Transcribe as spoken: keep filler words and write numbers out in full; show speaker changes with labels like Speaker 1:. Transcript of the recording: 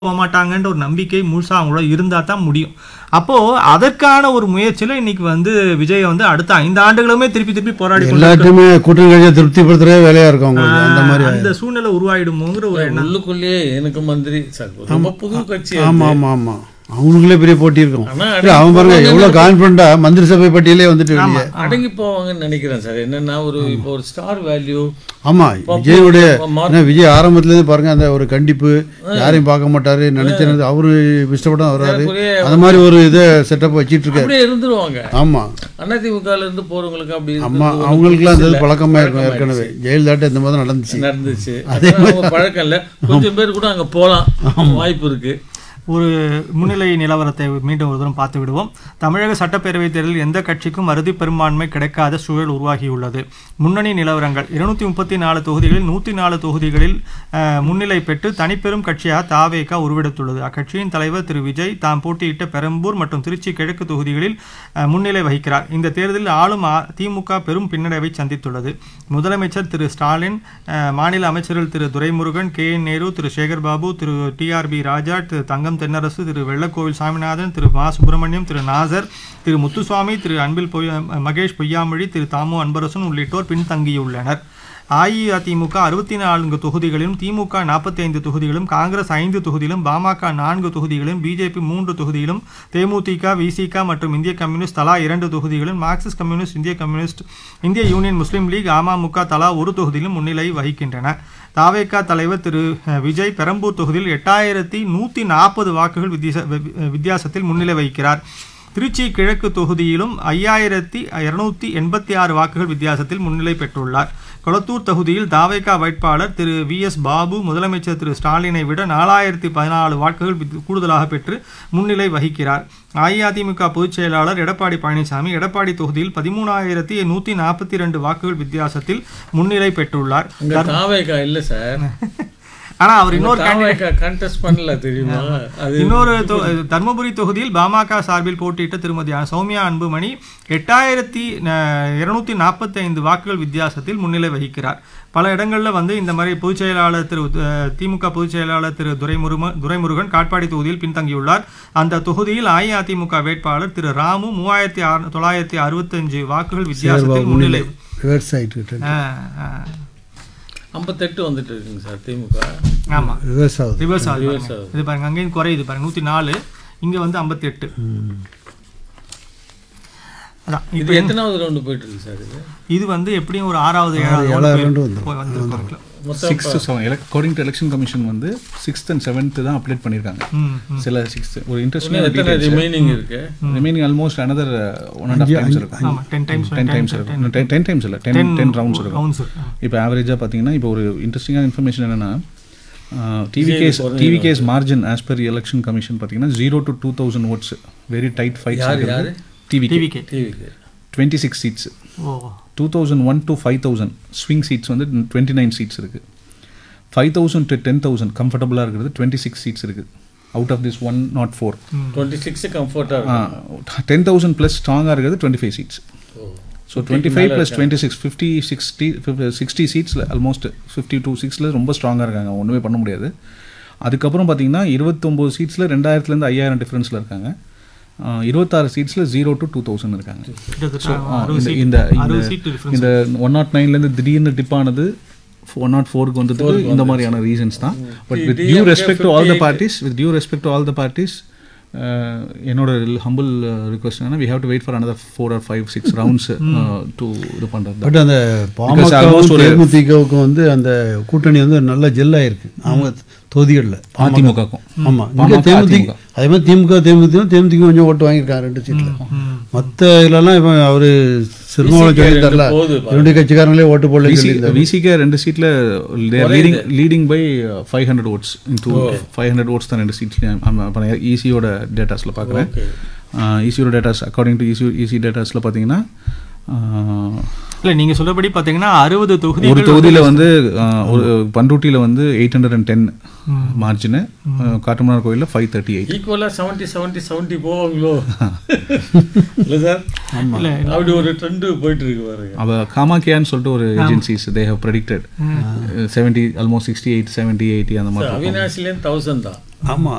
Speaker 1: போக மாட்டாங்கன்ற ஒரு நம்பிக்கை முழுசா அவங்களோட இருந்தா தான் முடியும். அப்போ அதற்கான ஒரு முயற்சியில இன்னைக்கு வந்து விஜய் வந்து அடுத்த ஐந்து ஆண்டுகளுமே திருப்பி திருப்பி போராடி
Speaker 2: எல்லாத்தையுமே கூட்டணி கட்சியை திருப்திப்படுத்துறதே வேலையா இருக்கும் அவங்களுக்கு. அந்த மாதிரி
Speaker 1: அந்த சூழ்நிலை உருவாயிடுமோங்கிற ஒரு எண்ணம்
Speaker 3: உள்ளுக்குள்ளேயே எனக்கு மந்திரி சார் ரொம்ப புது கட்சி.
Speaker 2: ஆமா ஆமா ஆமா அவங்களுக்குள்ளே பெரிய போட்டி இருக்கும். அவன் பாருங்க எவ்வளவு கான்பிடண்டா மந்திரி சபை பட்டியலே வந்துட்டு வெளியே
Speaker 3: அடங்கி போவாங்கன்னு நினைக்கிறேன் சார். என்னன்னா ஒரு இப்போ ஒரு ஸ்டார் வேல்யூ.
Speaker 2: ஆமா விஜயோடைய விஜய் ஆரம்பத்துல இருந்து பாருங்க அந்த ஒரு கண்டிப்பு, யாரையும் பார்க்க மாட்டாரு, நினைச்சது அவரு இஷ்டப்பட வர்றாரு, அந்த மாதிரி ஒரு இதை செட்டப் வச்சிட்டு இருக்காரு.
Speaker 3: அப்படியே இருந்துருவாங்க.
Speaker 2: ஆமா
Speaker 3: அதிமுகல இருந்து போறவங்களுக்கு அப்படி
Speaker 2: ஆமா அவங்களுக்குலாம் அந்த பழக்கமா இருக்கும். ஏற்கனவே ஜெயலலிதா இந்த மாதிரி நடந்துச்சு
Speaker 3: நடந்துச்சு அதே பழக்கம் இல்ல. கொஞ்சம் பேர் கூட அங்க போலாம், வாய்ப்பு இருக்கு.
Speaker 1: ஒரு முன்னிலை நிலவரத்தை மீண்டும் ஒரு தூரம் பார்த்து விடுவோம். தமிழக சட்டப்பேரவைத் தேர்தலில் எந்த கட்சிக்கும் அறுதி பெரும்பான்மை கிடைக்காத சூழல் உருவாகியுள்ளது. முன்னணி நிலவரங்கள் இருநூத்தி முப்பத்தி நாலு தொகுதிகளில் நூற்றி நாலு தொகுதிகளில் முன்னிலை பெற்று தனிப்பெரும் கட்சியாக தாவேகா உருவெடுத்துள்ளது. அக்கட்சியின் தலைவர் திரு விஜய் தாம் போட்டியிட்ட பெரம்பூர் மற்றும் திருச்சி கிழக்கு தொகுதிகளில் முன்னிலை வகிக்கிறார். இந்த தேர்தலில் ஆளும் திமுக பெரும் பின்னடைவை சந்தித்துள்ளது. முதலமைச்சர் திரு ஸ்டாலின், மாநில அமைச்சர்கள் திரு துரைமுருகன், கே என் நேரு, திரு சேகர்பாபு, திரு டி ஆர் பி ராஜா, திரு தங்கம் தென்னரசு, திரு வெள்ளக்கோவில் சாமிநாதன், திரு மா சுப்பிரமணியம், திரு நாசர், திரு முத்துசுவாமி, திரு அன்பில் பொய்யா மகேஷ் பொய்யாமொழி, திரு தாமு அன்பரசன் உள்ளிட்டோர் பின்தங்கியுள்ளனர். அஇஅதிமுக அறுபத்தி நான்கு தொகுதிகளிலும், திமுக நாற்பத்தி ஐந்து தொகுதிகளும், காங்கிரஸ் ஐந்து தொகுதியிலும், பாமக நான்கு தொகுதிகளும், பிஜேபி மூன்று தொகுதியிலும், தேமுதிக, விசிக மற்றும் இந்திய கம்யூனிஸ்ட் தலா இரண்டு தொகுதிகளும், மார்க்சிஸ்ட் கம்யூனிஸ்ட், இந்திய கம்யூனிஸ்ட், இந்திய யூனியன் முஸ்லீம் லீக், அமமுக தலா ஒரு தொகுதியிலும் முன்னிலை வகிக்கின்றன. தாவேகா தலைவர் திரு விஜய் பெரம்பூர் தொகுதியில் எட்டாயிரத்தி நூற்றி நாற்பது வாக்குகள் வித்தியாச வித்தியாசத்தில் முன்னிலை வகிக்கிறார். திருச்சி கிழக்கு தொகுதியிலும் ஐயாயிரத்தி இருநூத்தி எண்பத்தி ஆறு வாக்குகள் வித்தியாசத்தில் முன்னிலை பெற்றுள்ளார். கொளத்தூர் தொகுதியில் தாவேகா வேட்பாளர் திரு வி எஸ் பாபு முதலமைச்சர் திரு ஸ்டாலினை விட நாலாயிரத்தி பதினாலு வாக்குகள் கூடுதலாக பெற்று முன்னிலை வகிக்கிறார். அஇஅதிமுக பொதுச் செயலாளர் எடப்பாடி பழனிசாமி எடப்பாடி தொகுதியில் பதிமூணாயிரத்தி நூற்றி நாற்பத்தி இரண்டு வாக்குகள் வித்தியாசத்தில் முன்னிலை பெற்றுள்ளார்.
Speaker 3: இல்லை சார்
Speaker 1: ஆனா அவர் இன்னொரு
Speaker 3: கண்டெஸ்ட் பண்ணல தெரியுமா?
Speaker 1: இன்னொரு தர்மபுரி தொகுதியில் பாமக சார்பில் போட்டியிட்ட திருமதி சௌமியா அன்புமணி எட்டாயிரத்தி இருநூத்தி நாற்பத்தி ஐந்து வாக்குகள் வித்தியாசத்தில் முன்னிலை வகிக்கிறார். பல இடங்களில் வந்து இந்த மாதிரி பொதுச் செயலாளர் திரு திமுக பொதுச் செயலாளர் திரு துரைமுருகன் துரைமுருகன் காட்பாடி தொகுதியில் பின்தங்கியுள்ளார். அந்த தொகுதியில் அஇஅதிமுக வேட்பாளர் திரு ராமு மூவாயிரத்தி தொள்ளாயிரத்தி அறுபத்தி அஞ்சு வாக்குகள் வித்தியாசத்தில் முன்னிலை.
Speaker 3: ஐம்பத்தெட்டு வந்துட்டு இருக்குங்க சார் திமுக.
Speaker 1: ஆமா ரிவர்ஸ் ஆகுது ரிவர்ஸ் ஆகுது இது பாருங்க, அங்கேயும் குறையுது பாருங்க, நூற்றி நாலு இங்கே வந்து ஐம்பத்தி எட்டு. அதான்
Speaker 3: இது எத்தனாவது ரவுண்டு போயிட்டு இருக்கு சார்? இது இது
Speaker 1: வந்து எப்படியும் ஒரு ஆறாவது ஏழாவது ரவுண்டு வந்து
Speaker 4: sixth seven according to election commission வந்து சிக்ஸ்த் அண்ட் செவன்த் தான் அப்டேட் பண்ணியிருக்காங்க. சில சிக்ஸ்த் ஒரு இன்ட்ரெஸ்டிங்
Speaker 3: ரிமைனிங் இருக்கு.
Speaker 4: Remaining almost another one and half times இருக்கும்.
Speaker 1: டென் டைம்ஸ்
Speaker 4: டென் டைம்ஸ் இருக்கும் டென் டைம்ஸ் இல்லை டென் டென் ரவுண்ட்ஸ் இருக்கும். இப்போ ஆவரேஜாக பார்த்தீங்கன்னா இப்போ ஒரு இன்ட்ரெஸ்டிங்கான இன்ஃபர்மேஷன் என்னென்னா டிவிகேஸ் டிவிகேஸ் margin as per election commission பார்த்தீங்கன்னா zero to two thousand oats very tight fight. TVK twenty six seeds, two thousand one to five thousand swing seeds வந்து டுவெண்ட்டி நைன் சீட்ஸ் இருக்குது. Five thousand to ten thousand கம்ஃபர்டபுளாக இருக்கிறது twenty six seeds இருக்குது. Out of this one not four
Speaker 3: twenty six கம்ஃபர்டாக
Speaker 4: ten thousand plus ஸ்ட்ராங்காக இருக்கிறது twenty five seeds. So twenty five plus twenty six fifty sixty sixty சீட்ஸில் almost fifty two சிக்ஸில் ரொம்ப ஸ்ட்ராங்காக இருக்காங்க, ஒன்றுமே பண்ண முடியாது. அதுக்கப்புறம் பார்த்தீங்கன்னா இருபத்தொம்போது சீட்ஸில் ரெண்டாயிரத்துலேருந்து ஐயாயிரம் டிஃப்ரென்ஸில் இருக்காங்க. இருபத்தாறு சீட்ஸில் ஜீரோ டு டூ தௌசண்ட் இருக்காங்க. ஸோ இந்த இந்த ஒன் நாட் நைன்லேருந்து திடீர்னு டிப் ஆனது ஒன் நாட் ஃபோருக்கு வந்ததுக்கு இந்த மாதிரியான ரீசன்ஸ் தான். But with due respect to all the parties with due respect to all the parties என்னோட ஹம்பிள் ரிக்வெஸ்ட் என்னன்னா we have to wait for another four or five six rounds to இது பண்றது.
Speaker 2: But அந்த பாமக தேமுதிகவுக்கு வந்து அந்த கூட்டணி வந்து நல்ல ஜெல் ஆயிருக்கு அவங்க தொகுதிகளில்.
Speaker 4: அதிமுகக்கும்
Speaker 2: ஆமா தேமுதிக அதே மாதிரி திமுக தேமுதிக தேமுதிக கொஞ்சம் ஓட்டு வாங்கியிருக்காங்க ரெண்டு சீட்டில். மற்ற இதுலலாம் இப்போ அவர் சிறுமாவளம் சொல்லியிருந்தார்ல ரெண்டு கட்சிக்காரங்களே ஓட்டு போடல.
Speaker 4: விசிகே ரெண்டு சீட்டில் leading leading by five hundred oats into five hundred oats தான் ரெண்டு சீட்ஸ்லையும். ஈசியோட டேட்டாஸில் பார்க்குறேன். ஈசியோட datas according to easy easy டேட்டாஸில் பார்த்தீங்கன்னா
Speaker 1: இல்லை நீங்கள் சொல்றபடி பார்த்தீங்கன்னா அறுபது தொகுதி
Speaker 4: ஒரு தொகுதியில் வந்து ஒரு பண்ருட்டியில் வந்து eight hundred and ten margin, Kattumannar கோயிலில் ஃபைவ் தேர்ட்டி எயிட்
Speaker 3: ஈக்குவலாக செவன்ட்டி செவன்ட்டி செவன்ட்டி போவாங்களோ இல்லை சார்? இல்லை அப்படி ஒரு ட்ரெண்டு போயிட்டு இருக்கு பாருங்க.
Speaker 4: அவள் காமாக்கியான்னு சொல்லிட்டு ஒரு agencies they have predicted seventy almost sixty eight seventy eighty அந்த மாதிரி.
Speaker 3: அவினாசிலேருந்து தௌசண்ட் தான்.
Speaker 2: ஆமாம்